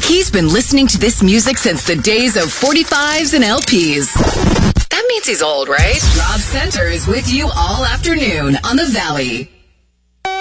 He's been listening to this music since the days of 45s and LPs. That means he's old, right? Rob Center is with you all afternoon on The Valley.